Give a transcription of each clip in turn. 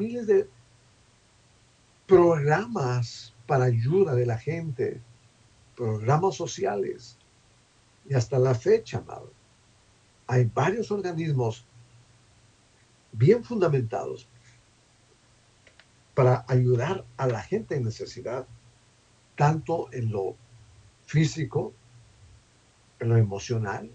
miles de programas para ayuda de la gente, programas sociales. Y hasta la fecha, amado, hay varios organismos bien fundamentados para ayudar a la gente en necesidad, tanto en lo físico, en lo emocional,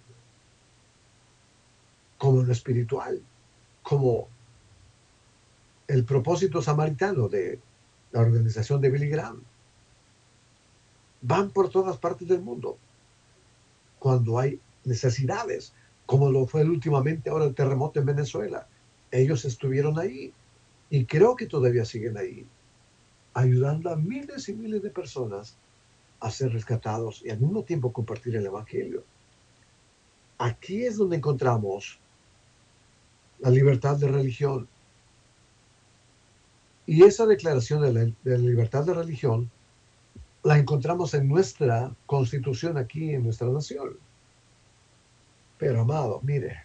como en lo espiritual, como el propósito samaritano de la organización de Billy Graham. Van por todas partes del mundo cuando hay necesidades, como lo fue últimamente ahora el terremoto en Venezuela. Ellos estuvieron ahí y creo que todavía siguen ahí, ayudando a miles y miles de personas a ser rescatados y al mismo tiempo compartir el Evangelio. Aquí es donde encontramos la libertad de religión. Y esa declaración de la libertad de religión la encontramos en nuestra constitución aquí en nuestra nación. Pero, amado, mire,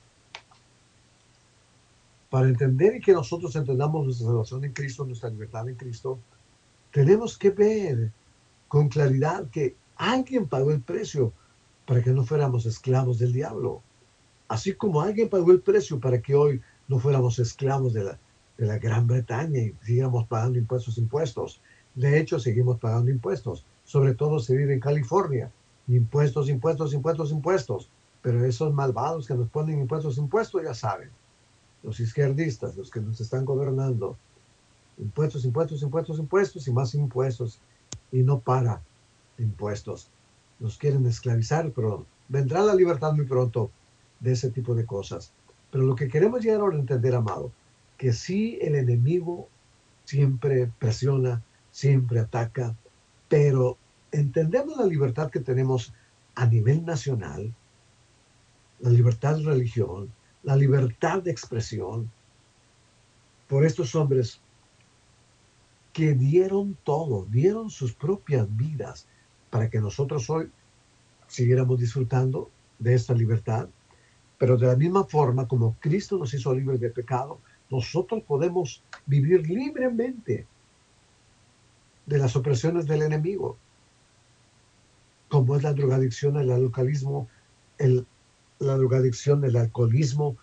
para entender y que nosotros entendamos nuestra salvación en Cristo, nuestra libertad en Cristo, tenemos que ver con claridad que alguien pagó el precio para que no fuéramos esclavos del diablo. Así como alguien pagó el precio para que hoy no fuéramos esclavos de la Gran Bretaña y siguiéramos pagando impuestos. De hecho, seguimos pagando impuestos. Sobre todo se vive en California. Impuestos, impuestos, impuestos, impuestos. Pero esos malvados que nos ponen impuestos, ya saben. Los izquierdistas, los que nos están gobernando. Impuestos, impuestos, impuestos, impuestos y más impuestos. Y no para impuestos. Nos quieren esclavizar, pero vendrá la libertad muy pronto de ese tipo de cosas. Pero lo que queremos llegar a entender, amado, que sí el enemigo siempre presiona, siempre ataca, pero entendemos la libertad que tenemos a nivel nacional, la libertad de religión, la libertad de expresión por estos hombres que dieron todo, dieron sus propias vidas para que nosotros hoy siguiéramos disfrutando de esta libertad. Pero de la misma forma como Cristo nos hizo libres de pecado, nosotros podemos vivir libremente de las opresiones del enemigo, como es la drogadicción, el alcoholismo, el, la drogadicción, el alcoholismo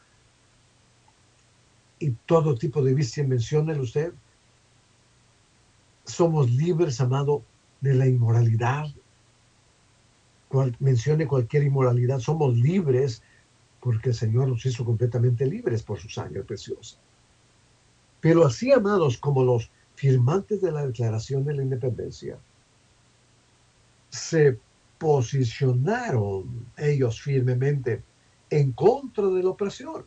y todo tipo de vicio. Mencione usted, somos libres, amado, de la inmoralidad. Mencione cualquier inmoralidad, somos libres porque el Señor nos hizo completamente libres por su sangre preciosa. Pero así, amados, como los firmantes de la Declaración de la Independencia, se posicionaron ellos firmemente en contra de la opresión.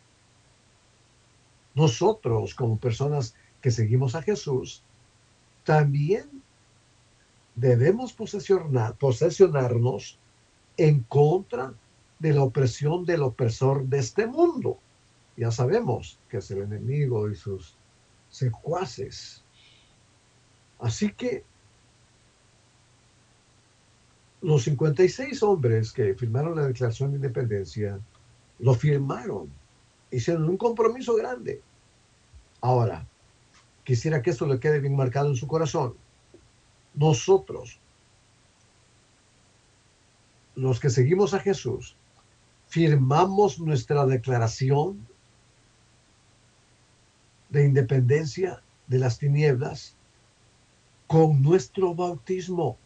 Nosotros, como personas que seguimos a Jesús, también debemos posesionarnos en contra de la opresión del opresor de este mundo. Ya sabemos que es el enemigo y sus secuaces. Así que los 56 hombres que firmaron la Declaración de Independencia lo firmaron, hicieron un compromiso grande. Ahora, quisiera que esto le quede bien marcado en su corazón. Nosotros, los que seguimos a Jesús, firmamos nuestra declaración de independencia de las tinieblas con nuestro bautismo.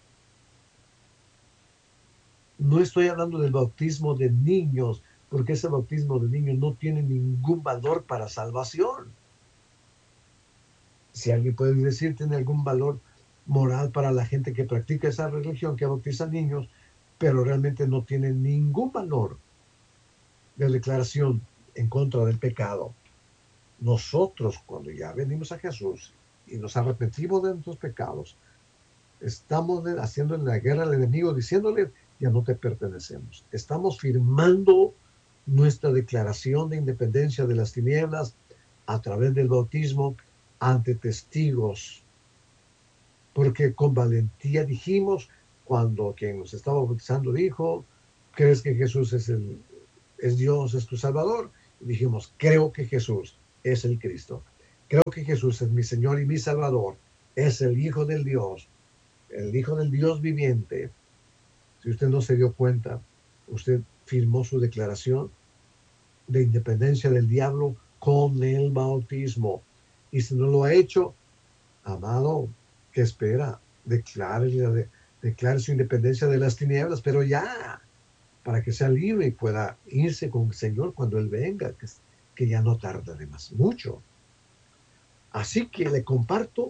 No estoy hablando del bautismo de niños, porque ese bautismo de niños no tiene ningún valor para salvación. Si alguien puede decir tiene algún valor moral para la gente que practica esa religión, que bautiza niños, pero realmente no tiene ningún valor de declaración en contra del pecado. Nosotros, cuando ya venimos a Jesús y nos arrepentimos de nuestros pecados, estamos haciendo la guerra al enemigo, diciéndole, ya no te pertenecemos. Estamos firmando nuestra declaración de independencia de las tinieblas a través del bautismo ante testigos, porque con valentía dijimos, cuando quien nos estaba bautizando dijo, ¿crees que Jesús es Dios, es tu Salvador? Y dijimos, creo que Jesús es el Cristo. Creo que Jesús es mi Señor y mi Salvador. Es el Hijo del Dios viviente. Si usted no se dio cuenta, usted firmó su declaración de independencia del diablo con el bautismo. Y si no lo ha hecho, amado, ¿qué espera? Declare su independencia de las tinieblas, pero ya, para que sea libre y pueda irse con el Señor cuando Él venga, que ya no tarda de más mucho. Así que le comparto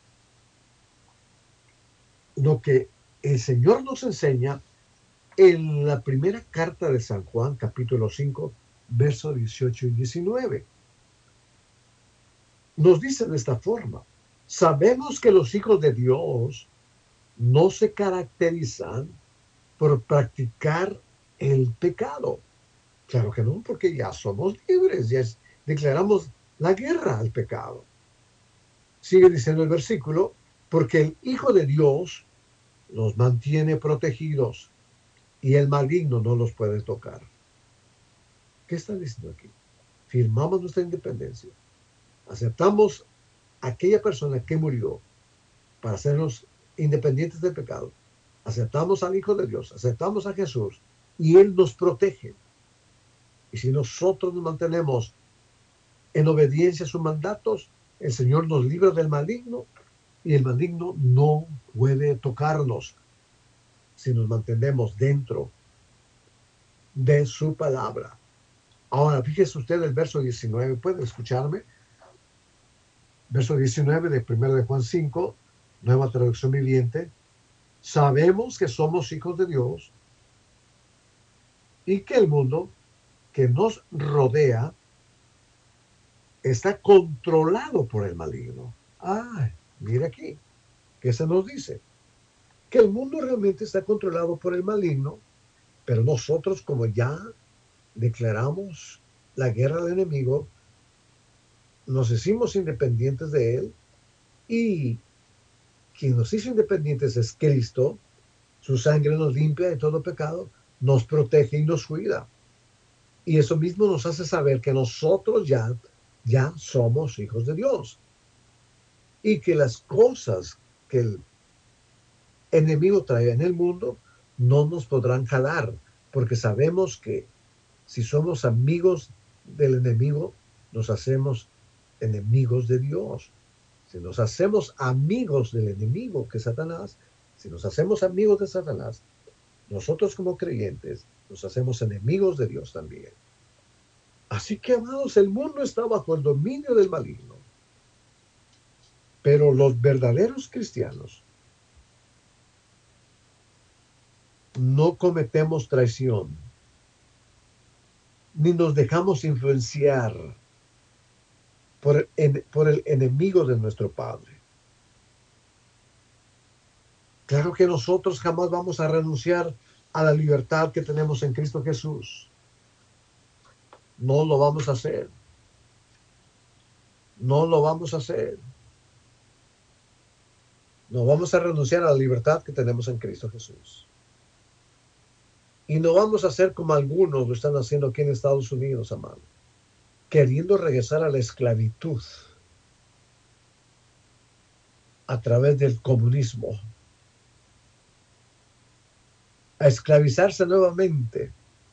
lo que el Señor nos enseña en la primera carta de San Juan, capítulo 5, versos 18 y 19. Nos dice de esta forma: sabemos que los hijos de Dios no se caracterizan por practicar el pecado. Claro que no, porque ya somos libres, declaramos la guerra al pecado. Sigue diciendo el versículo: porque el Hijo de Dios los mantiene protegidos y el maligno no los puede tocar. ¿Qué está diciendo aquí? Firmamos nuestra independencia, aceptamos a aquella persona que murió para hacernos independientes del pecado, aceptamos al Hijo de Dios, aceptamos a Jesús y Él nos protege. Y si nosotros nos mantenemos en obediencia a sus mandatos, el Señor nos libra del maligno y el maligno no puede tocarnos si nos mantenemos dentro de su palabra. Ahora, fíjese usted el verso 19, ¿puede escucharme? Verso 19 de 1 de Juan 5, nueva traducción viviente. Sabemos que somos hijos de Dios y que el mundo que nos rodea está controlado por el maligno. Ah, mira aquí, ¿qué se nos dice? Que el mundo realmente está controlado por el maligno, pero nosotros, como ya declaramos la guerra al enemigo, nos hicimos independientes de él, y quien nos hizo independientes es Cristo. Su sangre nos limpia de todo pecado, nos protege y nos cuida. Y eso mismo nos hace saber que nosotros ya somos hijos de Dios. Y que las cosas que el enemigo trae en el mundo no nos podrán jalar, porque sabemos que si somos amigos del enemigo, nos hacemos enemigos de Dios. Si nos hacemos amigos del enemigo, que es Satanás, si nos hacemos amigos de Satanás, nosotros como creyentes nos hacemos enemigos de Dios también. Así que, amados, el mundo está bajo el dominio del maligno. Pero los verdaderos cristianos no cometemos traición, ni nos dejamos influenciar por el enemigo de nuestro Padre. Claro que nosotros jamás vamos a renunciar a la libertad que tenemos en Cristo Jesús. No lo vamos a hacer. No lo vamos a hacer. No vamos a renunciar a la libertad que tenemos en Cristo Jesús. Y no vamos a hacer como algunos lo están haciendo aquí en Estados Unidos, amado, queriendo regresar a la esclavitud a través del comunismo, a esclavizarse nuevamente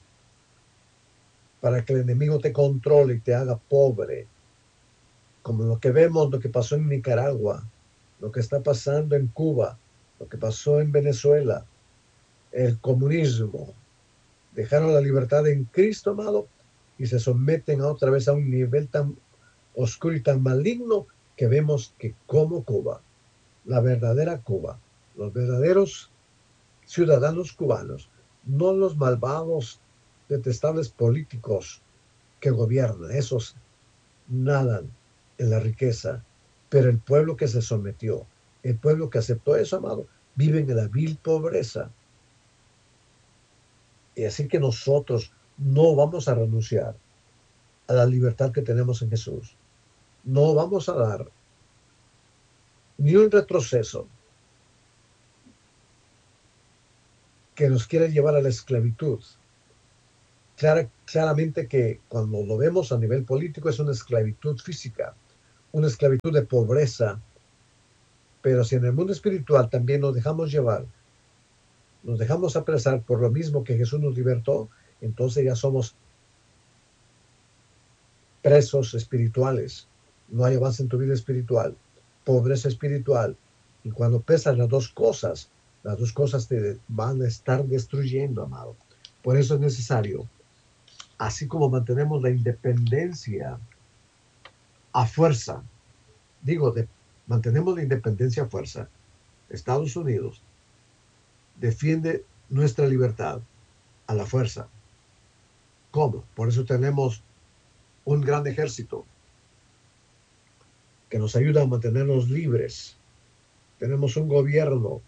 para que el enemigo te controle y te haga pobre, como lo que vemos, lo que pasó en Nicaragua, lo que está pasando en Cuba, lo que pasó en Venezuela, el comunismo. Dejaron la libertad en Cristo, amado, y se someten otra vez a un nivel tan oscuro y tan maligno que vemos que como Cuba, la verdadera Cuba, los verdaderos ciudadanos cubanos, no los malvados, detestables políticos que gobiernan, esos nadan en la riqueza, pero el pueblo que se sometió, el pueblo que aceptó eso, amado, vive en la vil pobreza. Y así que nosotros no vamos a renunciar a la libertad que tenemos en Jesús. No vamos a dar ni un retroceso que nos quiera llevar a la esclavitud. Claramente que cuando lo vemos a nivel político es una esclavitud física, una esclavitud de pobreza, pero si en el mundo espiritual también nos dejamos llevar, nos dejamos apresar por lo mismo que Jesús nos libertó, entonces ya somos presos espirituales. No hay avance en tu vida espiritual, pobreza espiritual. Y cuando pesas las dos cosas te van a estar destruyendo, amado. Por eso es necesario, así como mantenemos la independencia a fuerza, digo, mantenemos la independencia a fuerza, Estados Unidos defiende nuestra libertad a la fuerza. ¿Cómo? Por eso tenemos un gran ejército que nos ayuda a mantenernos libres. Tenemos un gobierno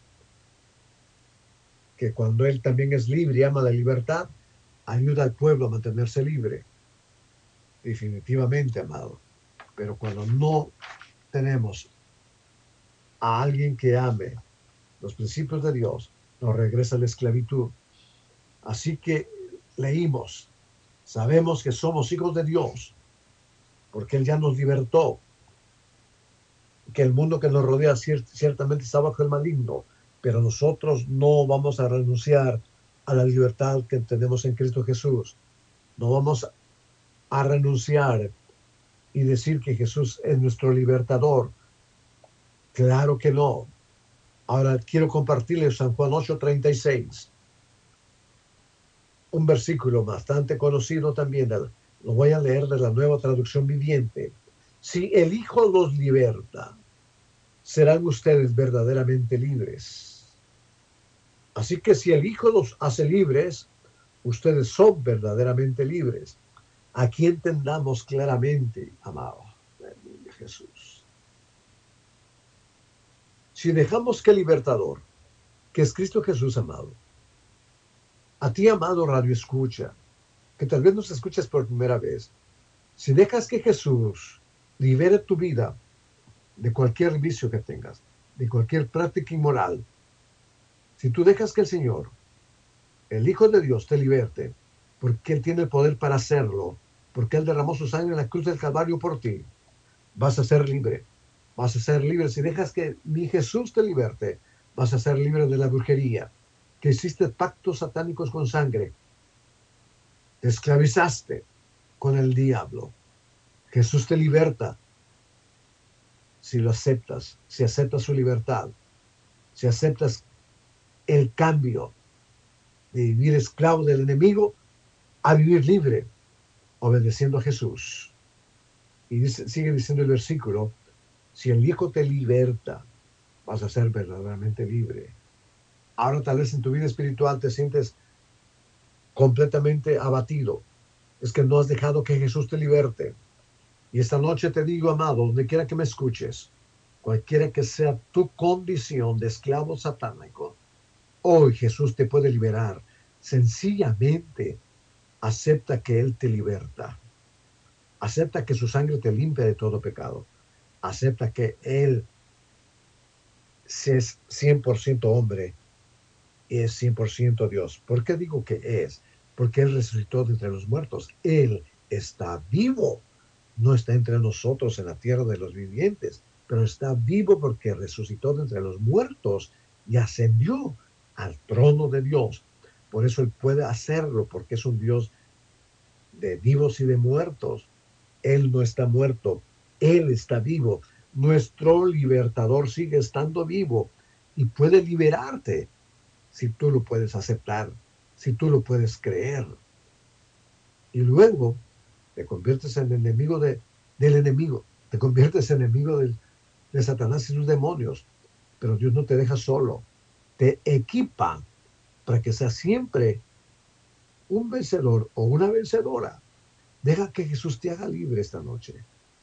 que cuando él también es libre y ama la libertad, ayuda al pueblo a mantenerse libre. Definitivamente, amado. Pero cuando no tenemos a alguien que ame los principios de Dios, nos regresa a la esclavitud. Así que leímos, sabemos que somos hijos de Dios, porque Él ya nos libertó, que el mundo que nos rodea ciertamente está bajo el maligno, pero nosotros no vamos a renunciar a la libertad que tenemos en Cristo Jesús. No vamos a renunciar y decir que Jesús es nuestro libertador. Claro que no. Ahora quiero compartirles San Juan 8:36, un versículo bastante conocido también. Lo voy a leer de la Nueva Traducción Viviente. Si el Hijo los liberta, serán ustedes verdaderamente libres. Así que si el Hijo los hace libres, ustedes son verdaderamente libres. Aquí entendamos claramente, amado, Jesús. Si dejamos que el libertador, que es Cristo Jesús, amado, a ti, amado radio escucha, que tal vez nos escuches por primera vez, si dejas que Jesús libere tu vida de cualquier vicio que tengas, de cualquier práctica inmoral, si tú dejas que el Señor, el Hijo de Dios, te liberte, porque Él tiene el poder para hacerlo, porque Él derramó su sangre en la cruz del Calvario por ti, vas a ser libre. Vas a ser libre. Si dejas que mi Jesús te liberte, vas a ser libre de la brujería, que hiciste pactos satánicos con sangre, te esclavizaste con el diablo. Jesús te liberta si lo aceptas, si aceptas su libertad, si aceptas el cambio de vivir esclavo del enemigo a vivir libre, obedeciendo a Jesús. Y sigue diciendo el versículo, si el Hijo te liberta, vas a ser verdaderamente libre. Ahora tal vez en tu vida espiritual te sientes completamente abatido. Es que no has dejado que Jesús te liberte. Y esta noche te digo, amado, donde quiera que me escuches, cualquiera que sea tu condición de esclavo satánico, hoy Jesús te puede liberar. Sencillamente acepta que Él te liberta. Acepta que su sangre te limpia de todo pecado. Acepta que Él es 100% hombre y es 100% Dios. ¿Por qué digo que es? Porque Él resucitó de entre los muertos. Él está vivo. No está entre nosotros en la tierra de los vivientes, pero está vivo porque resucitó de entre los muertos y ascendió al trono de Dios. Por eso Él puede hacerlo, porque es un Dios de vivos y de muertos. Él no está muerto, Él está vivo. Nuestro libertador sigue estando vivo y puede liberarte si tú lo puedes aceptar, si tú lo puedes creer. Y luego te conviertes en enemigo del enemigo, te conviertes en enemigo de Satanás y sus demonios. Pero Dios no te deja solo, te equipa para que seas siempre un vencedor o una vencedora. Deja que Jesús te haga libre esta noche.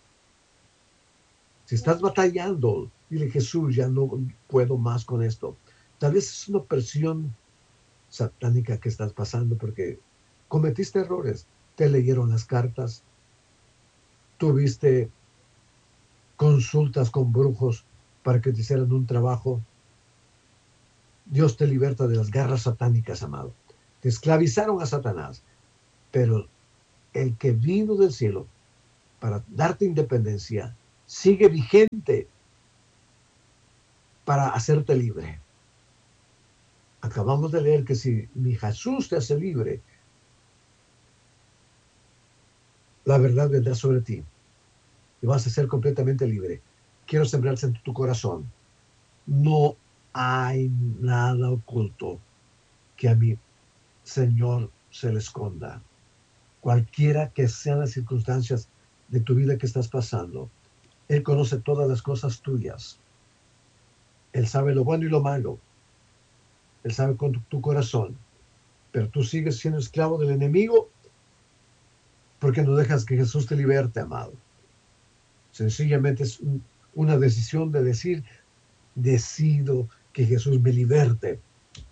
Si estás batallando, dile, Jesús, ya no puedo más con esto. Tal vez es una presión satánica que estás pasando porque cometiste errores. Te leyeron las cartas, tuviste consultas con brujos para que te hicieran un trabajo. Dios te liberta de las garras satánicas, amado. Te esclavizaron a Satanás, pero el que vino del cielo para darte independencia sigue vigente para hacerte libre. Acabamos de leer que si mi Jesús te hace libre, la verdad vendrá sobre ti y vas a ser completamente libre. Quiero sembrarse en tu corazón. No hay nada oculto que a mi Señor se le esconda. Cualquiera que sean las circunstancias de tu vida que estás pasando, Él conoce todas las cosas tuyas. Él sabe lo bueno y lo malo. Él sabe con tu corazón. Pero tú sigues siendo esclavo del enemigo porque no dejas que Jesús te liberte, amado. Sencillamente es una decisión de decir, decido que Jesús me liberte.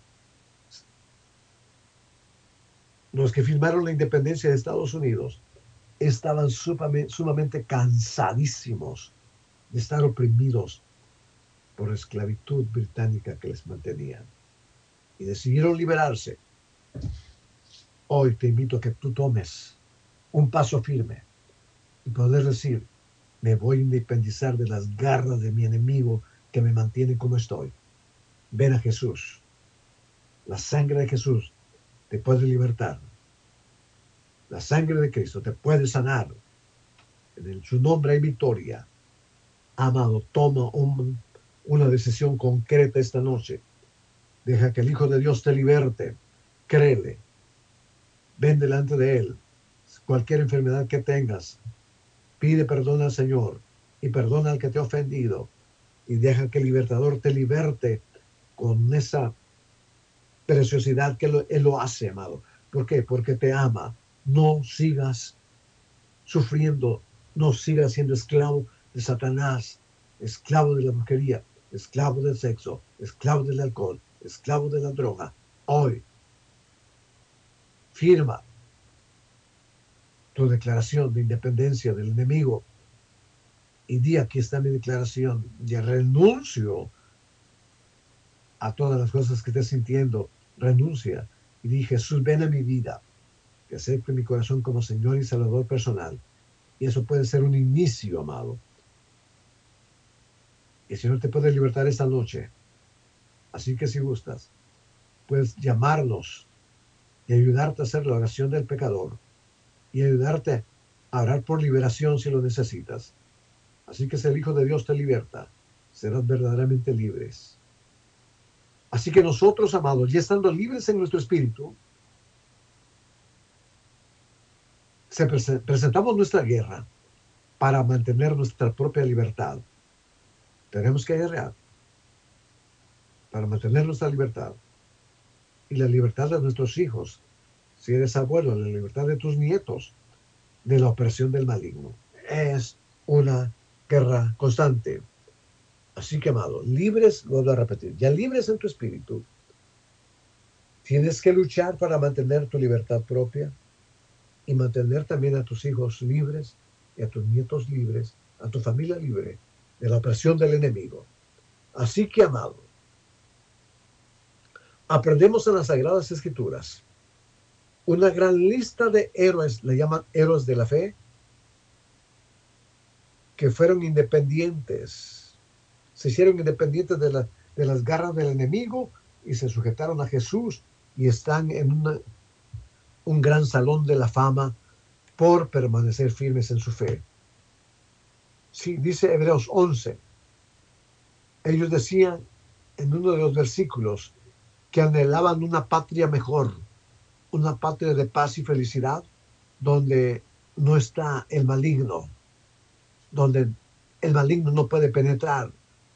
Los que firmaron la independencia de Estados Unidos estaban sumamente cansadísimos de estar oprimidos por la esclavitud británica que les mantenía y decidieron liberarse. Hoy te invito a que tú tomes un paso firme y poder decir, me voy a independizar de las garras de mi enemigo que me mantiene como estoy. Ven a Jesús. La sangre de Jesús te puede libertar. La sangre de Cristo te puede sanar. En su nombre hay victoria. Amado, toma una decisión concreta esta noche. Deja que el Hijo de Dios te liberte. Créele. Ven delante de Él. Cualquier enfermedad que tengas, pide perdón al Señor y perdona al que te ha ofendido. Y deja que el libertador te liberte con esa preciosidad que Él lo hace, amado. ¿Por qué? Porque te ama. No sigas sufriendo, no sigas siendo esclavo de Satanás, esclavo de la brujería, esclavo del sexo, esclavo del alcohol, esclavo de la droga. Hoy, firma tu declaración de independencia del enemigo y di, aquí está mi declaración, ya renuncio a todas las cosas que estés sintiendo, renuncia y di, Jesús, ven a mi vida, que acepte mi corazón como Señor y Salvador personal. Y eso puede ser un inicio, amado. Y el Señor te puede libertar esta noche. Así que si gustas, puedes llamarnos y ayudarte a hacer la oración del pecador y ayudarte a orar por liberación si lo necesitas. Así que si el Hijo de Dios te liberta, serás verdaderamente libres. Así que nosotros, amados, ya estando libres en nuestro espíritu, presentamos nuestra guerra para mantener nuestra propia libertad. Tenemos que guerrear para mantener nuestra libertad y la libertad de nuestros hijos. Si eres abuelo, la libertad de tus nietos de la opresión del maligno. Es una guerra constante. Así que, amado, libres, lo voy a repetir, ya libres en tu espíritu, tienes que luchar para mantener tu libertad propia y mantener también a tus hijos libres y a tus nietos libres, a tu familia libre de la opresión del enemigo. Así que, amado, aprendemos en las Sagradas Escrituras una gran lista de héroes, le llaman héroes de la fe, que fueron independientes, se hicieron independientes de las garras del enemigo y se sujetaron a Jesús y están en un gran salón de la fama por permanecer firmes en su fe. Sí, dice Hebreos 11, ellos decían en uno de los versículos que anhelaban una patria mejor, una patria de paz y felicidad, donde no está el maligno, donde el maligno no puede penetrar.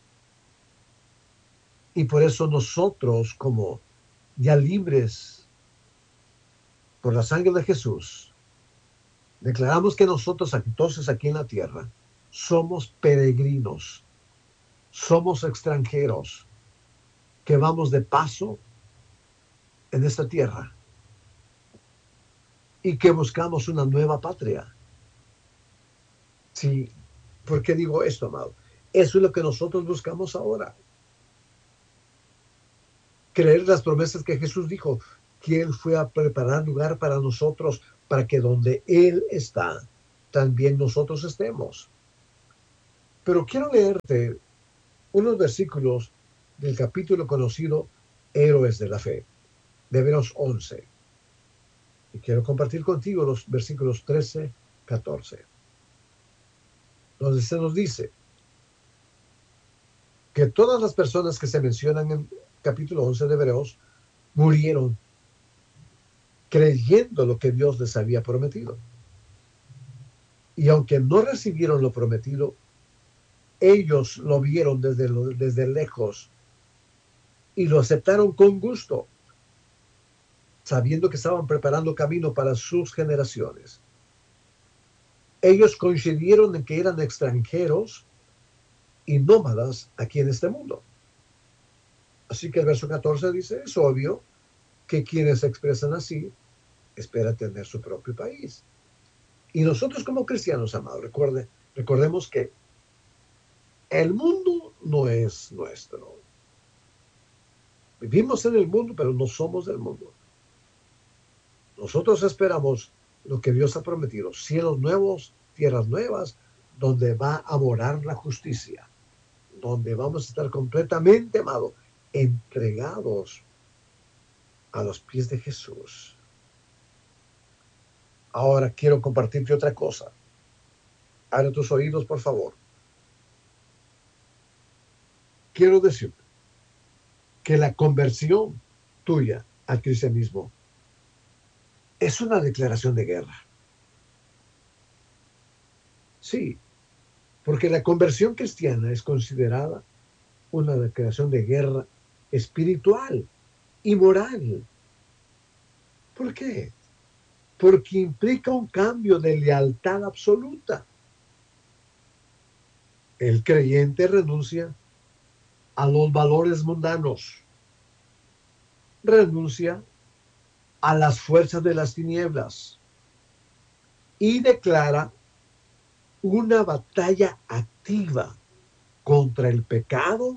Y por eso nosotros, como ya libres por la sangre de Jesús, declaramos que nosotros entonces aquí en la tierra somos peregrinos, somos extranjeros que vamos de paso en esta tierra y que buscamos una nueva patria. Sí, ¿por qué digo esto, amado? Eso es lo que nosotros buscamos ahora. Creer las promesas que Jesús dijo, que Él fue a preparar lugar para nosotros, para que donde Él está, también nosotros estemos. Pero quiero leerte unos versículos del capítulo conocido Héroes de la Fe, de Hebreos 11. Y quiero compartir contigo los versículos 13, 14, donde se nos dice que todas las personas que se mencionan en capítulo 11 de Hebreos murieron creyendo lo que Dios les había prometido. Y aunque no recibieron lo prometido, ellos lo vieron desde lejos y lo aceptaron con gusto, sabiendo que estaban preparando camino para sus generaciones. Ellos coincidieron en que eran extranjeros y nómadas aquí en este mundo. Así que el verso 14 dice, es obvio que quienes se expresan así esperan tener su propio país. Y nosotros como cristianos, amados, recordemos que el mundo no es nuestro. Vivimos en el mundo, pero no somos del mundo. Nosotros esperamos lo que Dios ha prometido, cielos nuevos, tierras nuevas, donde va a morar la justicia, donde vamos a estar completamente, amados, entregados a los pies de Jesús. Ahora quiero compartirte otra cosa. Abre tus oídos, por favor. Quiero decirte que la conversión tuya al cristianismo es una declaración de guerra. Sí, porque la conversión cristiana es considerada una declaración de guerra espiritual y moral. ¿Por qué? Porque implica un cambio de lealtad absoluta. El creyente renuncia a los valores mundanos, renuncia a las fuerzas de las tinieblas y declara una batalla activa contra el pecado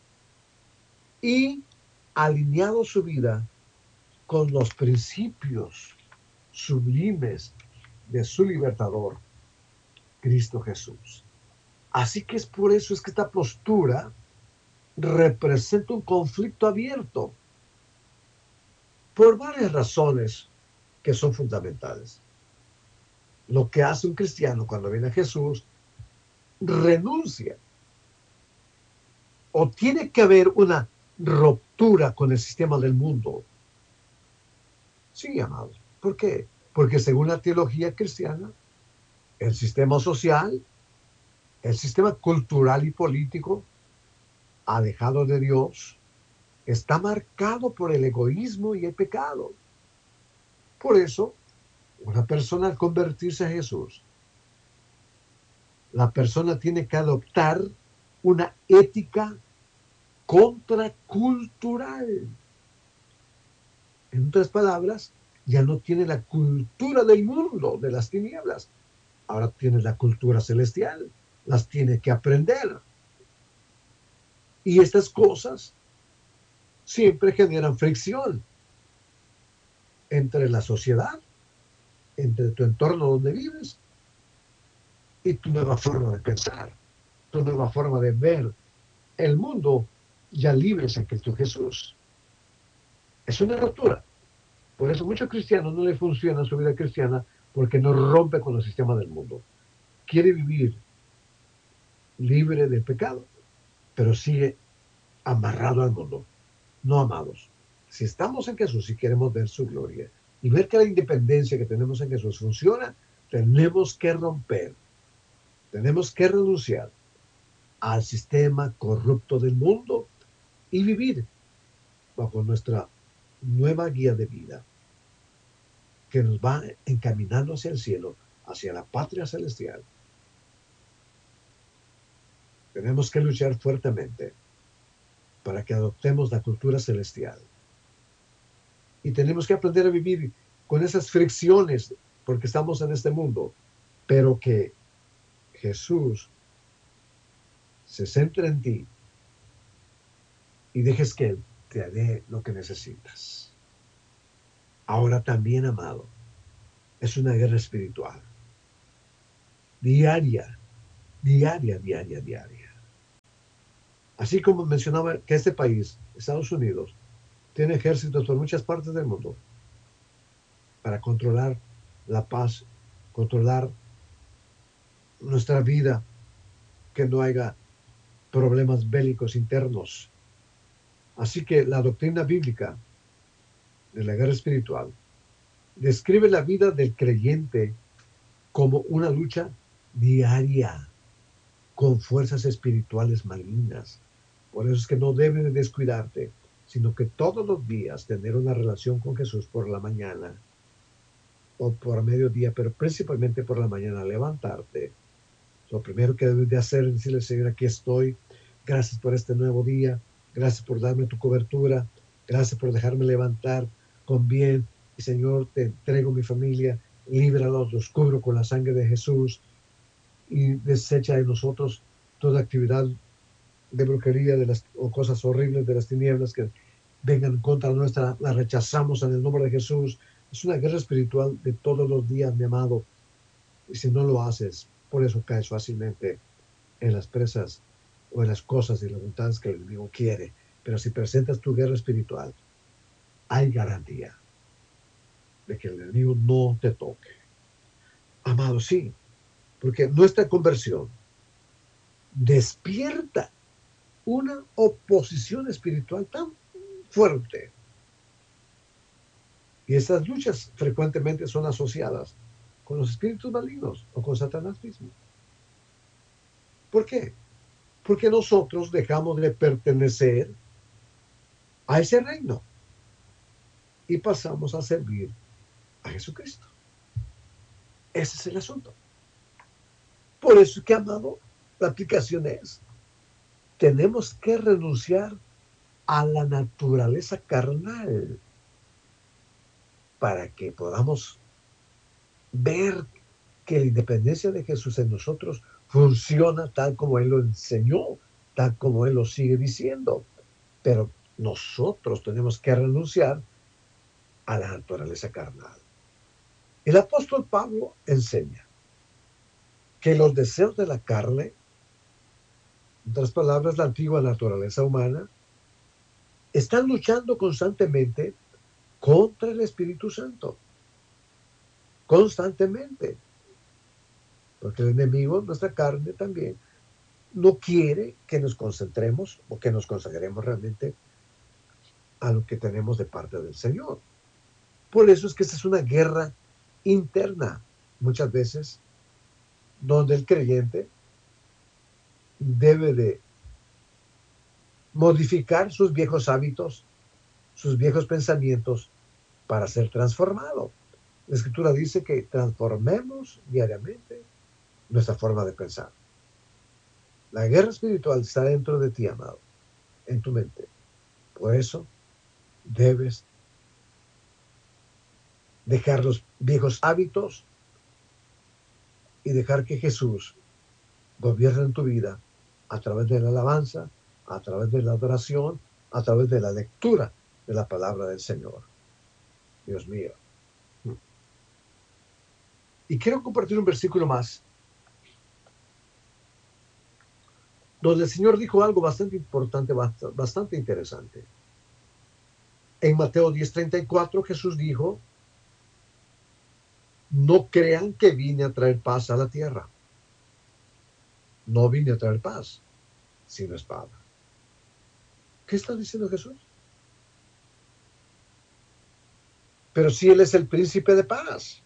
y alineado su vida con los principios sublimes de su libertador, Cristo Jesús. Así que es por eso es que esta postura representa un conflicto abierto por varias razones que son fundamentales. Lo que hace un cristiano cuando viene a Jesús, renuncia o tiene que haber una ruptura con el sistema del mundo. Sí, amados. ¿Por qué? Porque según la teología cristiana, el sistema social, el sistema cultural y político, alejado de Dios, está marcado por el egoísmo y el pecado. Por eso, una persona al convertirse a Jesús, la persona tiene que adoptar una ética contracultural. En otras palabras, ya no tiene la cultura del mundo, de las tinieblas. Ahora tiene la cultura celestial. Las tiene que aprender. Y estas cosas siempre generan fricción entre la sociedad, entre tu entorno donde vives y tu nueva forma de pensar, tu nueva forma de ver el mundo ya libres en Cristo Jesús. Es una ruptura. Por eso muchos cristianos no le funciona su vida cristiana porque no rompe con el sistema del mundo. Quiere vivir libre del pecado, pero sigue amarrado al mundo. No, amados. Si estamos en Jesús y queremos ver su gloria y ver que la independencia que tenemos en Jesús funciona, tenemos que romper, tenemos que renunciar al sistema corrupto del mundo y vivir bajo nuestra nueva guía de vida que nos va encaminando hacia el cielo, hacia la patria celestial. Tenemos que luchar fuertemente para que adoptemos la cultura celestial. Y tenemos que aprender a vivir con esas fricciones porque estamos en este mundo, pero que Jesús se centre en ti y dejes que Él te dé lo que necesitas. Ahora también, amado, es una guerra espiritual, diaria, diaria, diaria, diaria. Así como mencionaba que este país, Estados Unidos, tiene ejércitos por muchas partes del mundo para controlar la paz, controlar nuestra vida, que no haya problemas bélicos internos. Así que la doctrina bíblica de la guerra espiritual describe la vida del creyente como una lucha diaria con fuerzas espirituales malignas. Por eso es que no debes de descuidarte, sino que todos los días tener una relación con Jesús por la mañana o por mediodía, pero principalmente por la mañana, levantarte. Lo primero que debes de hacer es decirle, Señor, aquí estoy, gracias por este nuevo día, gracias por darme tu cobertura, gracias por dejarme levantar con bien, y Señor, te entrego mi familia, líbralos, los cubro con la sangre de Jesús, y desecha de nosotros toda actividad de brujería o cosas horribles de las tinieblas que vengan contra nuestra, la rechazamos en el nombre de Jesús. Es una guerra espiritual de todos los días, mi amado, y si no lo haces, por eso caes fácilmente en las presas o en las cosas y las voluntades que el enemigo quiere. Pero si presentas tu guerra espiritual, hay garantía de que el enemigo no te toque. Amado, sí, porque nuestra conversión despierta una oposición espiritual tan fuerte. Y estas luchas frecuentemente son asociadas con los espíritus malignos o con Satanás mismo. ¿Por qué? Porque nosotros dejamos de pertenecer a ese reino y pasamos a servir a Jesucristo. Ese es el asunto. Por eso que, amado, la aplicación es, tenemos que renunciar a la naturaleza carnal para que podamos ver que la independencia de Jesús en nosotros funciona tal como Él lo enseñó, tal como Él lo sigue diciendo. Pero nosotros tenemos que renunciar a la naturaleza carnal. El apóstol Pablo enseña que los deseos de la carne, en otras palabras, la antigua naturaleza humana, están luchando constantemente contra el Espíritu Santo. Constantemente. Porque el enemigo, nuestra carne también, no quiere que nos concentremos o que nos consagremos realmente a lo que tenemos de parte del Señor. Por eso es que esta es una guerra interna, muchas veces, donde el creyente debe de modificar sus viejos hábitos, sus viejos pensamientos para ser transformado. La Escritura dice que transformemos diariamente nuestra forma de pensar. La guerra espiritual está dentro de ti, amado, en tu mente. Por eso debes dejar los viejos hábitos y dejar que Jesús gobierne en tu vida a través de la alabanza, a través de la adoración, a través de la lectura de la palabra del Señor. Dios mío. Y quiero compartir un versículo más, donde el Señor dijo algo bastante importante, bastante interesante. En Mateo 10:34 Jesús dijo, no crean que vine a traer paz a la tierra. No vine a traer paz, sino espada. ¿Qué está diciendo Jesús? Pero si Él es el príncipe de paz.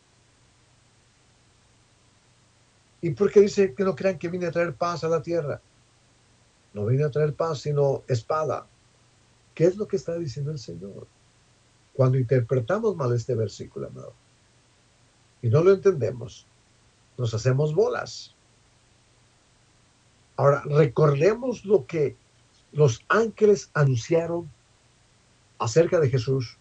¿Y por qué dice que no crean que vine a traer paz a la tierra? No vine a traer paz, sino espada. ¿Qué es lo que está diciendo el Señor? Cuando interpretamos mal este versículo, amado, y no lo entendemos, nos hacemos bolas. Ahora, recordemos lo que los ángeles anunciaron acerca de Jesús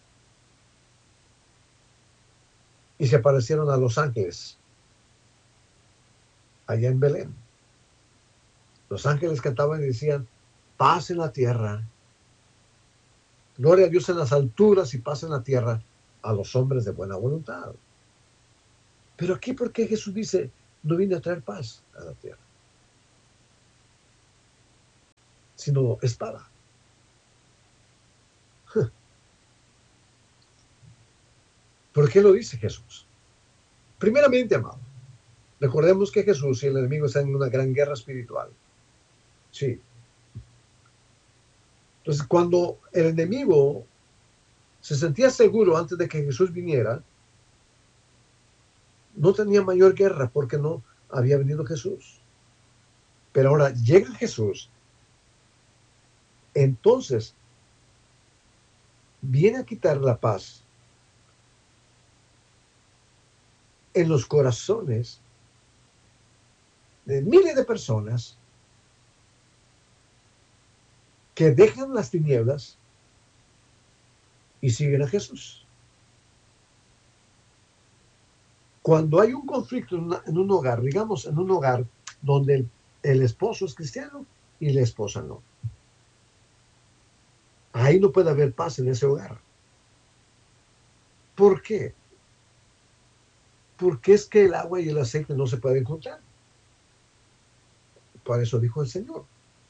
y se aparecieron a los ángeles allá en Belén. Los ángeles cantaban y decían, paz en la tierra, gloria a Dios en las alturas y paz en la tierra a los hombres de buena voluntad. Pero aquí, ¿por qué Jesús dice, no vine a traer paz a la tierra? sino espada. ¿Por qué lo dice Jesús? Primeramente, amado, recordemos que Jesús y el enemigo están en una gran guerra espiritual. Sí. Entonces, cuando el enemigo se sentía seguro antes de que Jesús viniera, no tenía mayor guerra porque no había venido Jesús. Pero ahora llega Jesús, entonces viene a quitar la paz en los corazones de miles de personas que dejan las tinieblas y siguen a Jesús. Cuando hay un conflicto en un hogar, digamos en un hogar donde el esposo es cristiano y la esposa no, ahí no puede haber paz en ese hogar. ¿Por qué? Porque es que el agua y el aceite no se pueden juntar. Por eso dijo el Señor.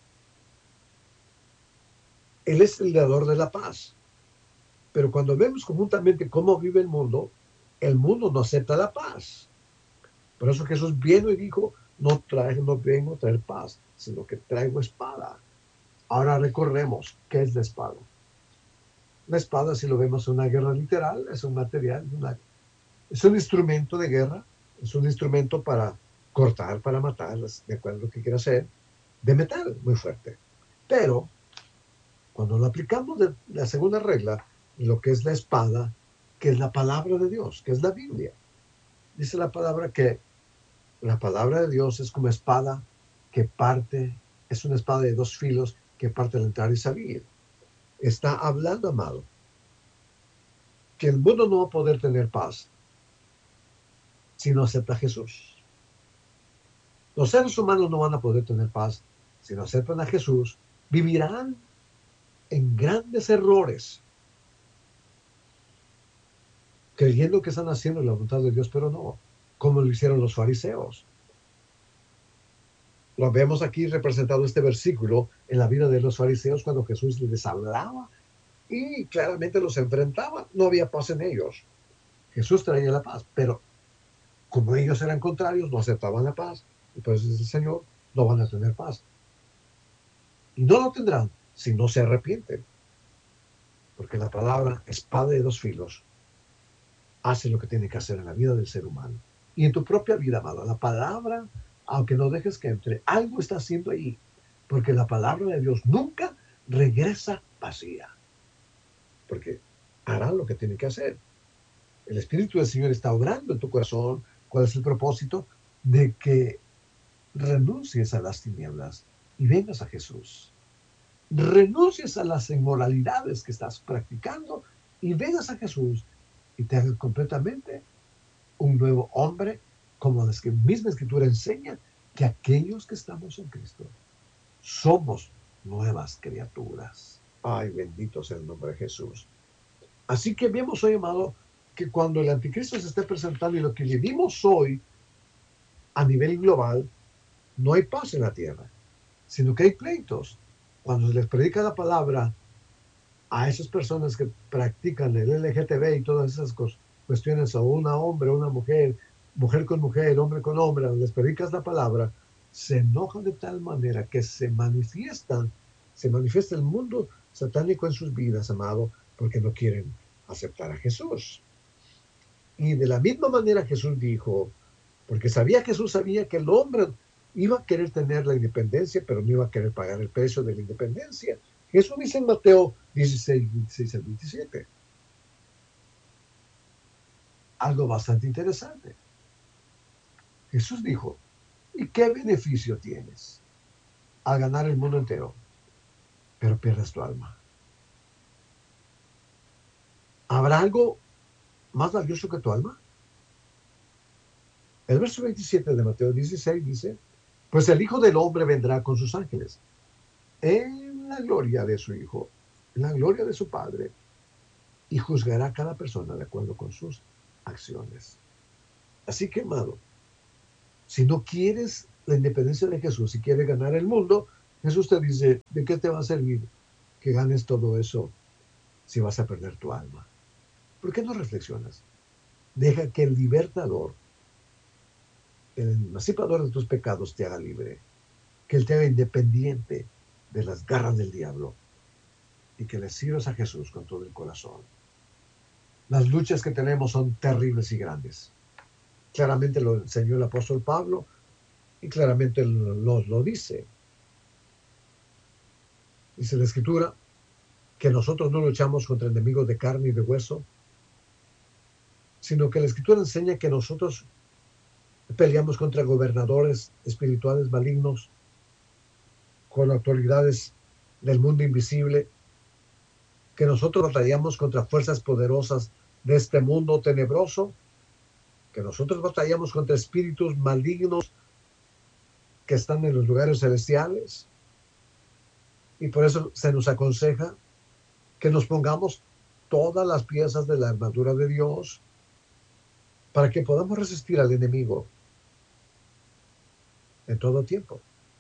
Él es el dador de la paz. Pero cuando vemos conjuntamente cómo vive el mundo no acepta la paz. Por eso Jesús vino y dijo, no vengo a traer paz, sino que traigo espada. Ahora recorremos qué es la espada. La espada, si lo vemos en una guerra literal, es un material, es un instrumento de guerra, es un instrumento para cortar, para matar, de acuerdo a lo que quiera hacer, de metal muy fuerte. Pero cuando lo aplicamos de la segunda regla, lo que es la espada, que es la palabra de Dios, que es la Biblia, dice la palabra que la palabra de Dios es como espada que parte, es una espada de dos filos que parte al entrar y salir. Está hablando, amado, que el mundo no va a poder tener paz si no acepta a Jesús. Los seres humanos no van a poder tener paz si no aceptan a Jesús. Vivirán en grandes errores, creyendo que están haciendo la voluntad de Dios, pero no, como lo hicieron los fariseos. Lo vemos aquí representado este versículo en la vida de los fariseos cuando Jesús les hablaba y claramente los enfrentaba. No había paz en ellos. Jesús traía la paz, pero como ellos eran contrarios, no aceptaban la paz. Y pues dice el Señor, no van a tener paz. Y no lo tendrán si no se arrepienten. Porque la palabra espada de dos filos hace lo que tiene que hacer en la vida del ser humano. Y en tu propia vida, amado, la palabra, aunque no dejes que entre, algo está haciendo ahí. Porque la palabra de Dios nunca regresa vacía. Porque hará lo que tiene que hacer. El Espíritu del Señor está obrando en tu corazón. ¿Cuál es el propósito? De que renuncies a las tinieblas y vengas a Jesús. Renuncies a las inmoralidades que estás practicando y vengas a Jesús y te hagas completamente un nuevo hombre, como la misma escritura enseña, que aquellos que estamos en Cristo somos nuevas criaturas. Ay, bendito sea el nombre de Jesús. Así que vemos hoy, amado, que cuando el anticristo se esté presentando y lo que vivimos hoy a nivel global, no hay paz en la tierra, sino que hay pleitos. Cuando se les predica la palabra a esas personas que practican el LGTB y todas esas cuestiones, a una hombre, a una mujer, mujer con mujer, hombre con hombre, les predicas la palabra, se enojan de tal manera que se manifiesta el mundo satánico en sus vidas, amado, porque no quieren aceptar a Jesús. Y de la misma manera Jesús dijo, porque Jesús sabía que el hombre iba a querer tener la independencia, pero no iba a querer pagar el precio de la independencia. Jesús dice en Mateo 16, 26 al 27. Algo bastante interesante. Jesús dijo, ¿y qué beneficio tienes al ganar el mundo entero, pero pierdes tu alma? ¿Habrá algo más valioso que tu alma? El verso 27 de Mateo 16 dice, pues el Hijo del Hombre vendrá con sus ángeles en la gloria de su Hijo, en la gloria de su Padre, y juzgará a cada persona de acuerdo con sus acciones. Así que, amado, si no quieres la independencia de Jesús, si quieres ganar el mundo, Jesús te dice, ¿de qué te va a servir que ganes todo eso si vas a perder tu alma? ¿Por qué no reflexionas? Deja que el libertador, el emancipador de tus pecados, te haga libre, que Él te haga independiente de las garras del diablo y que le sirvas a Jesús con todo el corazón. Las luchas que tenemos son terribles y grandes. Claramente lo enseñó el apóstol Pablo y claramente lo dice. Dice la Escritura que nosotros no luchamos contra enemigos de carne y de hueso, sino que la Escritura enseña que nosotros peleamos contra gobernadores espirituales malignos, con autoridades del mundo invisible, que nosotros batallamos contra fuerzas poderosas de este mundo tenebroso, que nosotros batallamos contra espíritus malignos que están en los lugares celestiales. Y por eso se nos aconseja que nos pongamos todas las piezas de la armadura de Dios para que podamos resistir al enemigo en todo tiempo.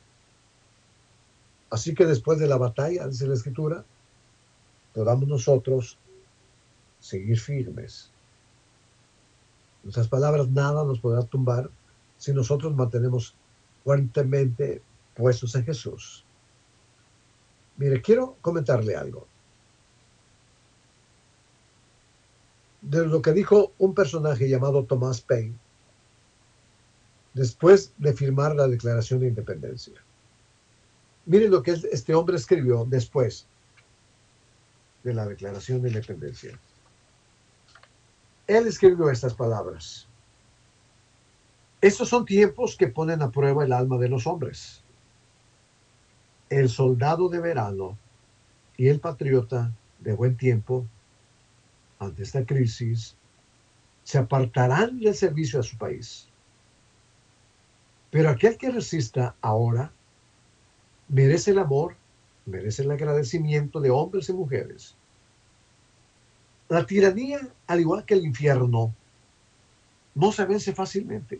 Así que después de la batalla, dice la Escritura, podamos nosotros seguir firmes. En otras palabras, nada nos podrá tumbar si nosotros mantenemos fuertemente puestos en Jesús. Mire, quiero comentarle algo de lo que dijo un personaje llamado Thomas Paine después de firmar la Declaración de Independencia. Miren lo que este hombre escribió después de la Declaración de Independencia. Él escribió estas palabras. Estos son tiempos que ponen a prueba el alma de los hombres. El soldado de verano y el patriota de buen tiempo, ante esta crisis, se apartarán del servicio a su país. Pero aquel que resista ahora merece el amor, merece el agradecimiento de hombres y mujeres. La tiranía, al igual que el infierno, no se vence fácilmente.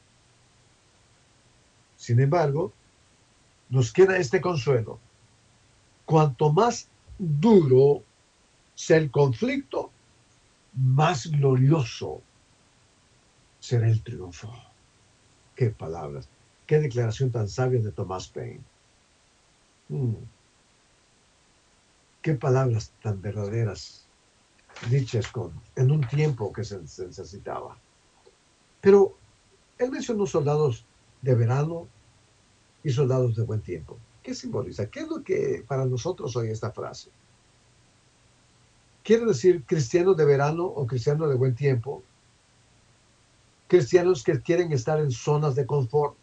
Sin embargo, nos queda este consuelo. Cuanto más duro sea el conflicto, más glorioso será el triunfo. Qué palabras, qué declaración tan sabia de Thomas Paine. Qué palabras tan verdaderas, dichas en un tiempo que se necesitaba. Pero él mencionó soldados de verano y soldados de buen tiempo. ¿Qué simboliza? ¿Qué es lo que para nosotros hoy esta frase? ¿Quiere decir cristianos de verano o cristianos de buen tiempo? Cristianos que quieren estar en zonas de confort.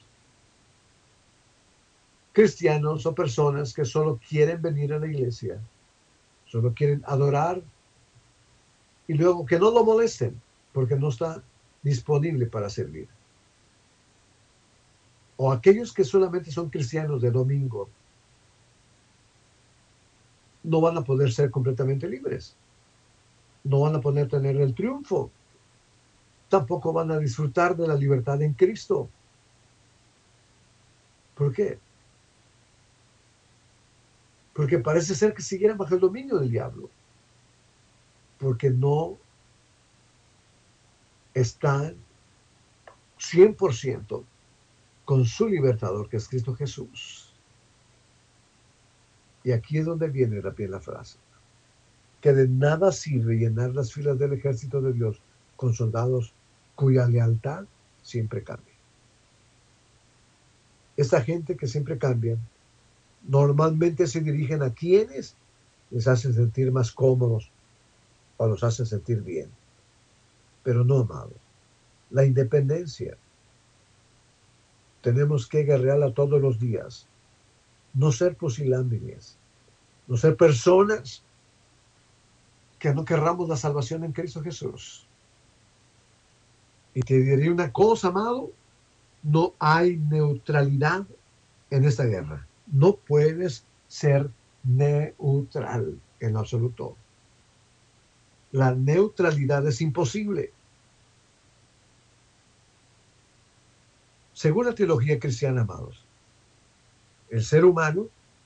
Cristianos o personas que solo quieren venir a la iglesia, solo quieren adorar y luego que no lo molesten porque no está disponible para servir. O aquellos que solamente son cristianos de domingo no van a poder ser completamente libres. No van a poder tener el triunfo. Tampoco van a disfrutar de la libertad en Cristo. ¿Por qué? Porque parece ser que siguieran bajo el dominio del diablo. Porque no están 100% con su libertador, que es Cristo Jesús. Y aquí es donde viene la frase. Que de nada sirve llenar las filas del ejército de Dios con soldados cuya lealtad siempre cambia. Esta gente que siempre cambia, normalmente se dirigen a quienes les hacen sentir más cómodos o los hacen sentir bien. Pero no, amados. La independencia tenemos que guerrearla todos los días. No ser pusilánimes. No ser personas que no querramos la salvación en Cristo Jesús. Y te diré una cosa, amado. No hay neutralidad en esta guerra. No puedes ser neutral en absoluto. La neutralidad es imposible. Según la teología cristiana, amados, el ser humano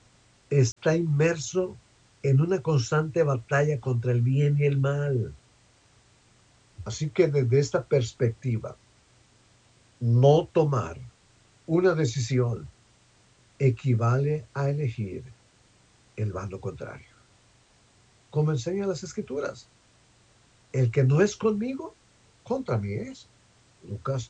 está inmerso en una constante batalla contra el bien y el mal. Así que desde esta perspectiva, no tomar una decisión equivale a elegir el bando contrario. Como enseñan las Escrituras, el que no es conmigo, contra mí es. Lucas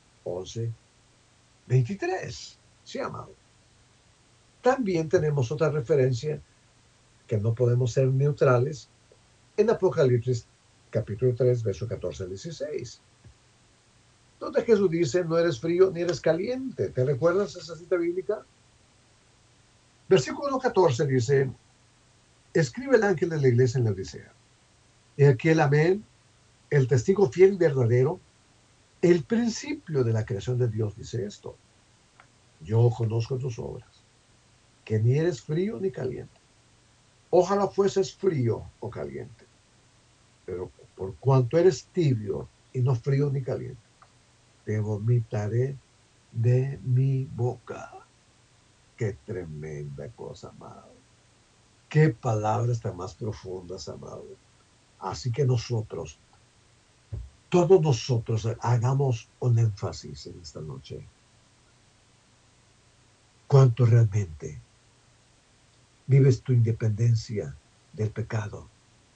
11:23. Sí, amado. También tenemos otra referencia que no podemos ser neutrales en Apocalipsis capítulo 3, verso 14 al 16, donde Jesús dice, no eres frío ni eres caliente. ¿Te recuerdas esa cita bíblica? Versículo 14 dice, escribe el ángel de la iglesia en la Odisea. Y aquí el amén, el testigo fiel y verdadero, el principio de la creación de Dios dice esto. Yo conozco tus obras, que ni eres frío ni caliente. Ojalá fueses frío o caliente, pero por cuanto eres tibio y no frío ni caliente, te vomitaré de mi boca. Qué tremenda cosa, amado. Qué palabras tan más profundas, amado. Así que nosotros, todos nosotros, hagamos un énfasis en esta noche. ¿Cuánto realmente vives tu independencia del pecado?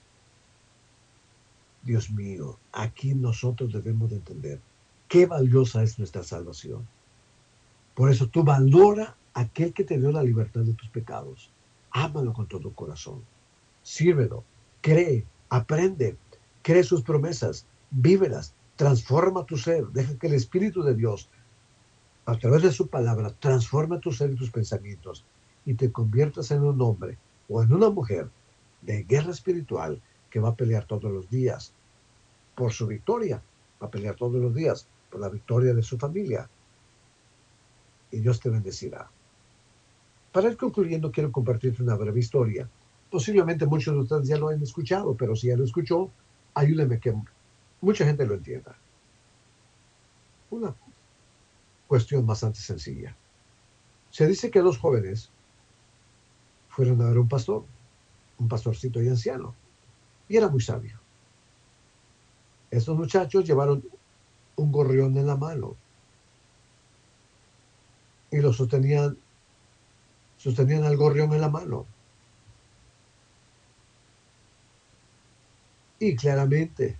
Dios mío, aquí nosotros debemos de entender qué valiosa es nuestra salvación. Por eso tú valora a aquel que te dio la libertad de tus pecados. Ámalo con todo corazón. Sírvelo, cree, aprende, cree sus promesas, vívelas, transforma tu ser. Deja que el Espíritu de Dios, a través de su palabra, transforme tu ser y tus pensamientos y te conviertas en un hombre o en una mujer de guerra espiritual que va a pelear todos los días por su victoria, va a pelear todos los días por la victoria de su familia. Y Dios te bendecirá. Para ir concluyendo, quiero compartirte una breve historia. Posiblemente muchos de ustedes ya lo han escuchado, pero si ya lo escuchó, ayúdeme a que mucha gente lo entienda. Una cuestión bastante sencilla. Se dice que dos jóvenes fueron a ver un pastorcito y anciano, y era muy sabio. Estos muchachos llevaron un gorrión en la mano y lo sostenían al gorrión en la mano. Y claramente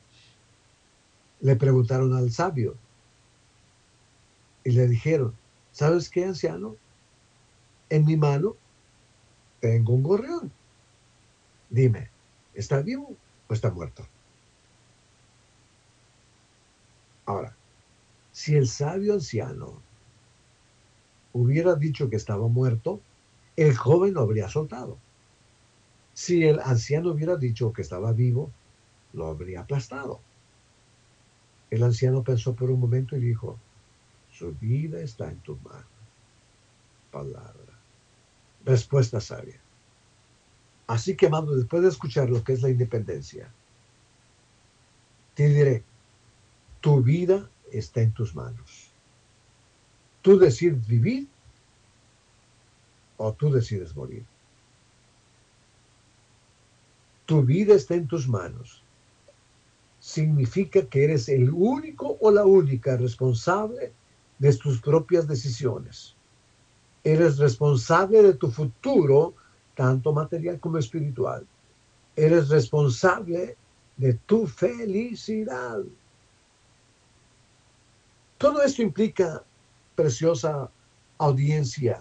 le preguntaron al sabio y le dijeron, ¿sabes qué, anciano? En mi mano tengo un gorrión. Dime, ¿está vivo o está muerto? Ahora, si el sabio anciano hubiera dicho que estaba muerto, el joven lo habría soltado. Si el anciano hubiera dicho que estaba vivo, lo habría aplastado. El anciano pensó por un momento y dijo, su vida está en tus manos. Palabra. Respuesta sabia. Así que, amado, después de escuchar lo que es la independencia, te diré, tu vida está en tus manos. Tú decides vivir o tú decides morir. Tu vida está en tus manos. Significa que eres el único o la única responsable de tus propias decisiones. Eres responsable de tu futuro, tanto material como espiritual. Eres responsable de tu felicidad. Todo esto implica, preciosa audiencia,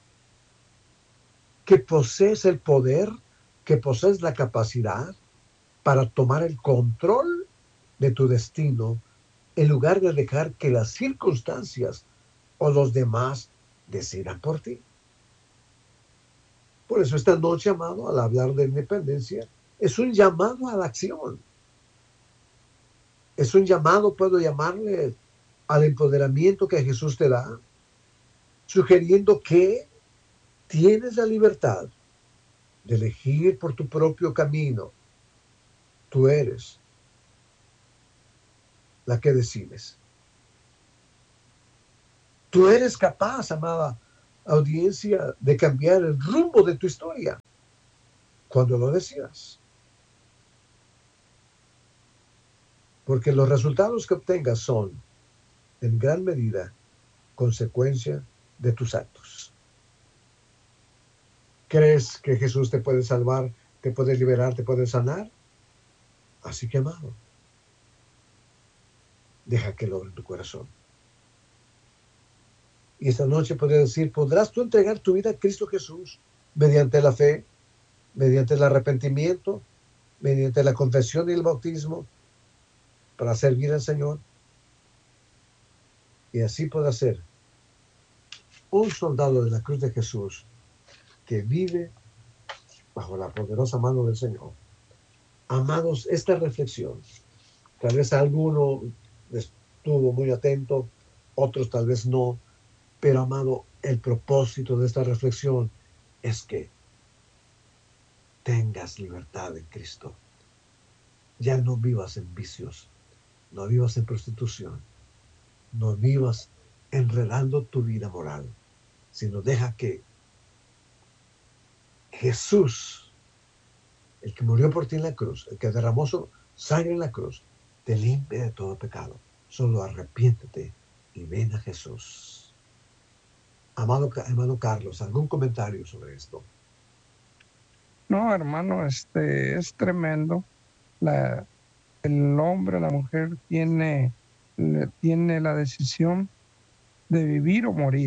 que posees el poder, que posees la capacidad para tomar el control de tu destino en lugar de dejar que las circunstancias o los demás decidan por ti. Por eso esta noche, amado, al hablar de independencia, es un llamado a la acción. Es un llamado, puedo llamarle, al empoderamiento que Jesús te da, sugiriendo que tienes la libertad de elegir por tu propio camino. Tú eres la que decides. Tú eres capaz, amada, audiencia de cambiar el rumbo de tu historia cuando lo decidas. Porque los resultados que obtengas son, en gran medida, consecuencia de tus actos. ¿Crees que Jesús te puede salvar, te puede liberar, te puede sanar? Así que, amado, deja que lo obre en tu corazón. Y esta noche podría decir, ¿podrás tú entregar tu vida a Cristo Jesús mediante la fe, mediante el arrepentimiento, mediante la confesión y el bautismo para servir al Señor? Y así podrás ser un soldado de la cruz de Jesús que vive bajo la poderosa mano del Señor. Amados, esta reflexión, tal vez alguno estuvo muy atento, otros tal vez no, pero amado, el propósito de esta reflexión es que tengas libertad en Cristo. Ya no vivas en vicios, no vivas en prostitución, no vivas enredando tu vida moral, sino deja que Jesús, el que murió por ti en la cruz, el que derramó su sangre en la cruz, te limpie de todo pecado. Solo arrepiéntete y ven a Jesús. Amado hermano Carlos, ¿algún comentario sobre esto? No, hermano, es tremendo. La, el hombre, la mujer tiene la decisión de vivir o morir,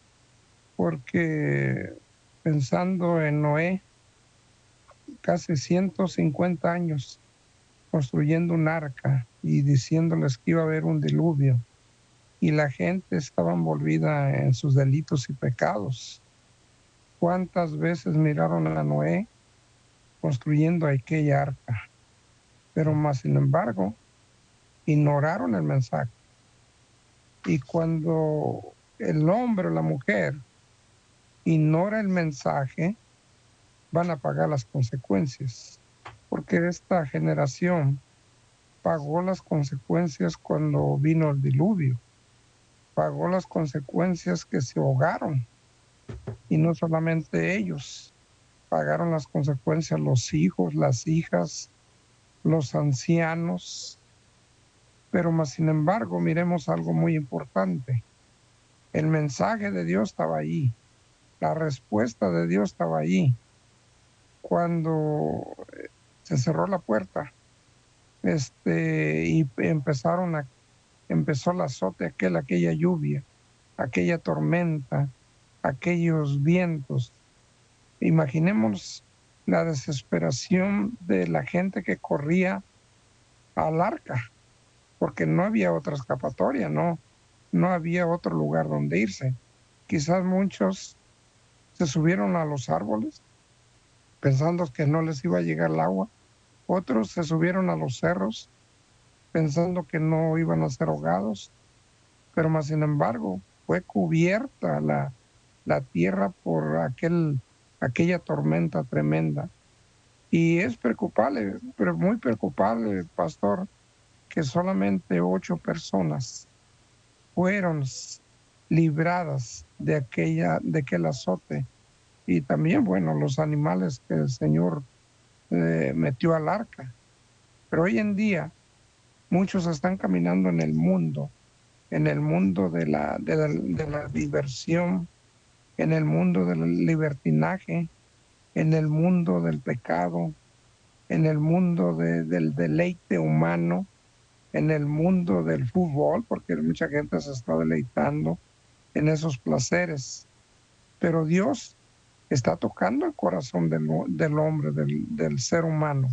porque pensando en Noé, casi 150 años construyendo un arca y diciéndoles que iba a haber un diluvio, y la gente estaba envolvida en sus delitos y pecados. ¿Cuántas veces miraron a Noé construyendo aquella arca? Pero más sin embargo, ignoraron el mensaje. Y cuando el hombre o la mujer ignora el mensaje, van a pagar las consecuencias. Porque esta generación pagó las consecuencias cuando vino el diluvio. Pagó las consecuencias que se ahogaron. Y no solamente ellos, pagaron las consecuencias los hijos, las hijas, los ancianos. Pero más sin embargo, miremos algo muy importante. El mensaje de Dios estaba allí. La respuesta de Dios estaba allí. Cuando se cerró la puerta, y empezó el azote aquella lluvia, aquella tormenta, aquellos vientos. Imaginemos la desesperación de la gente que corría al arca, porque no había otra escapatoria, no había otro lugar donde irse. Quizás muchos se subieron a los árboles pensando que no les iba a llegar el agua. Otros se subieron a los cerros pensando que no iban a ser ahogados, pero más sin embargo fue cubierta la tierra por aquella tormenta tremenda. Y es preocupable, pero muy preocupable, pastor, que solamente 8 personas fueron libradas de aquel azote. Y también, bueno, los animales que el Señor metió al arca. Pero hoy en día muchos están caminando en el mundo de la diversión, en el mundo del libertinaje, en el mundo del pecado, en el mundo del deleite humano, en el mundo del fútbol, porque mucha gente se está deleitando en esos placeres. Pero Dios está tocando el corazón del hombre, del ser humano,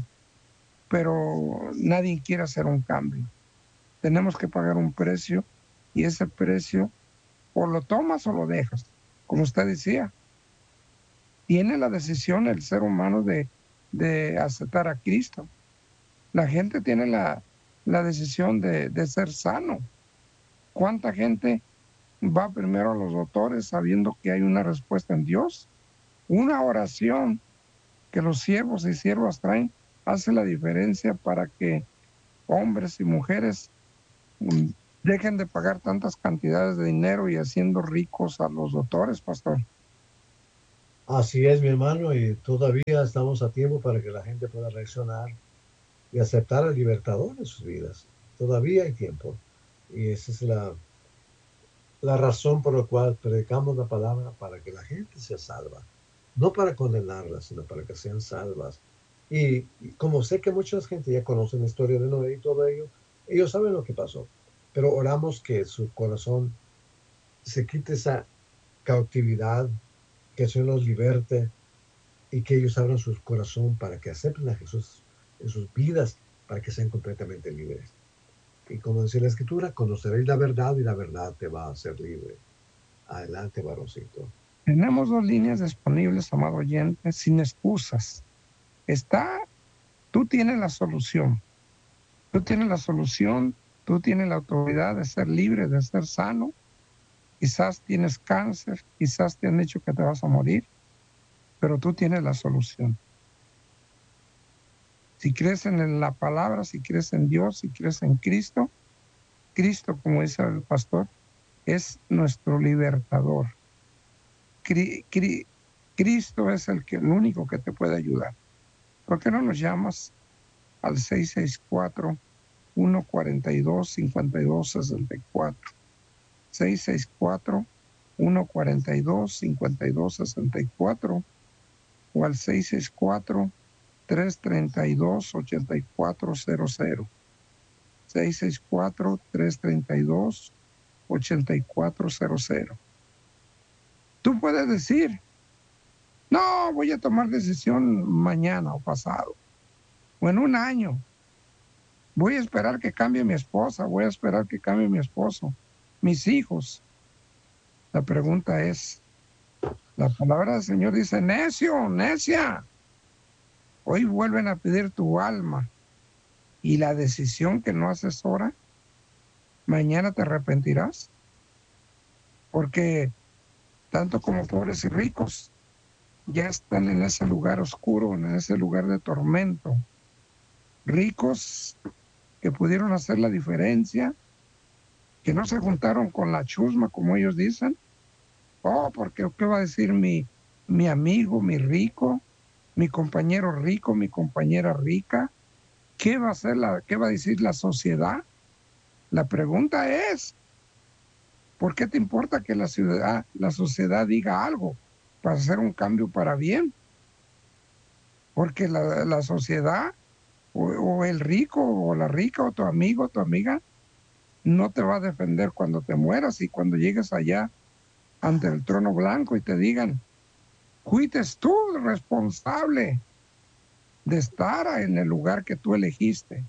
pero nadie quiere hacer un cambio. Tenemos que pagar un precio y ese precio o lo tomas o lo dejas. Como usted decía, tiene la decisión el ser humano de aceptar a Cristo. La gente tiene la decisión de ser sano. ¿Cuánta gente va primero a los doctores sabiendo que hay una respuesta en Dios? Una oración que los siervos y siervas traen hace la diferencia para que hombres y mujeres dejen de pagar tantas cantidades de dinero y haciendo ricos a los doctores, pastor. Así es, mi hermano, y todavía estamos a tiempo para que la gente pueda reaccionar y aceptar al libertador en sus vidas. Todavía hay tiempo. Y esa es la razón por la cual predicamos la palabra para que la gente sea salva. No para condenarla, sino para que sean salvas. Y como sé que mucha gente ya conoce la historia de Noé y todo ello, ellos saben lo que pasó. Pero oramos que su corazón se quite esa cautividad, que el Señor los liberte y que ellos abran su corazón para que acepten a Jesús en sus vidas, para que sean completamente libres. Y como dice la Escritura, conoceréis la verdad y la verdad te va a hacer libre. Adelante, varoncito. Tenemos dos líneas disponibles, amado oyente, sin excusas. Está, tú tienes la solución, tú tienes la solución, tú tienes la autoridad de ser libre, de ser sano. Quizás tienes cáncer, quizás te han dicho que te vas a morir, pero tú tienes la solución. Si crees en la palabra, si crees en Dios, si crees en Cristo, Cristo, como dice el pastor, es nuestro libertador. Cristo es el único que te puede ayudar. ¿Por qué no nos llamas al 664-142-5264? 664-142-5264 o al 664-332-8400. 664-332-8400. Tú puedes decir, no, voy a tomar decisión mañana o pasado, o en un año. Voy a esperar que cambie mi esposa, voy a esperar que cambie mi esposo, mis hijos. La pregunta es, la palabra del Señor dice, necio, necia, hoy vuelven a pedir tu alma y la decisión que no haces ahora, mañana te arrepentirás, porque tanto como pobres y ricos ya están en ese lugar oscuro, en ese lugar de tormento. Ricos que pudieron hacer la diferencia, que no se juntaron con la chusma, como ellos dicen. Oh, porque ¿qué va a decir mi amigo, mi rico, mi compañero rico, mi compañera rica? ¿Qué va a hacer qué va a decir la sociedad? La pregunta es, ¿por qué te importa que la sociedad diga algo para hacer un cambio para bien? Porque la sociedad o el rico o la rica o tu amigo o tu amiga no te va a defender cuando te mueras y cuando llegues allá ante el trono blanco y te digan, fuites tú responsable de estar en el lugar que tú elegiste.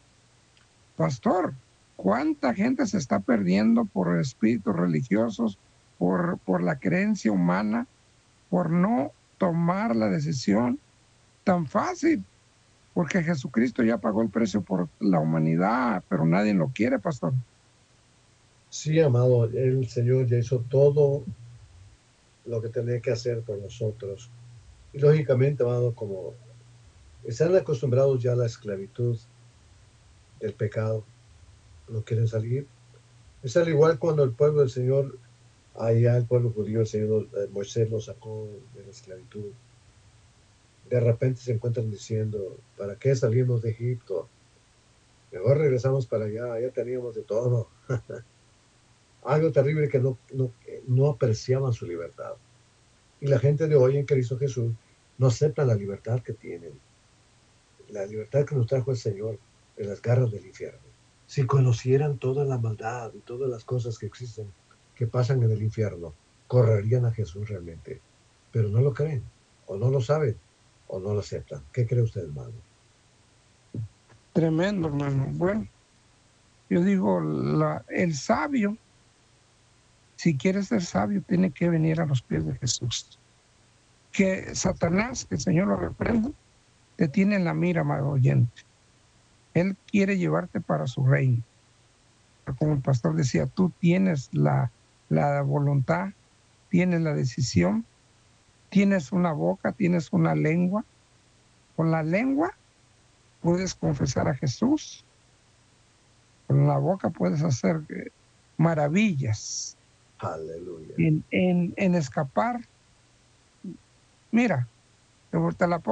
Pastor, ¿cuánta gente se está perdiendo por espíritus religiosos, por la creencia humana, por no tomar la decisión tan fácil? Porque Jesucristo ya pagó el precio por la humanidad, pero nadie lo quiere, pastor. Sí, amado, el Señor ya hizo todo lo que tenía que hacer por nosotros. Y lógicamente, amado, como están acostumbrados ya a la esclavitud del pecado, no quieren salir. Es al igual cuando el pueblo del Señor, allá el pueblo judío, el Señor Moisés lo sacó de la esclavitud. De repente se encuentran diciendo, ¿para qué salimos de Egipto? Mejor regresamos para allá, ya teníamos de todo. Algo terrible que no apreciaban su libertad. Y la gente de hoy en Cristo Jesús no acepta la libertad que tienen, la libertad que nos trajo el Señor de las garras del infierno. Si conocieran toda la maldad y todas las cosas que existen, que pasan en el infierno, correrían a Jesús realmente. Pero no lo creen, o no lo saben, o no lo aceptan. ¿Qué cree usted, hermano? Tremendo, hermano. Bueno, yo digo, el sabio, si quiere ser sabio, tiene que venir a los pies de Jesús. Que Satanás, que el Señor lo reprenda, te tiene en la mira, amado oyente. Él quiere llevarte para su reino. Pero como el pastor decía, tú tienes la voluntad, tienes la decisión, tienes una boca, tienes una lengua. Con la lengua puedes confesar a Jesús, con la boca puedes hacer maravillas Aleluya. en escapar Mira, te la pongo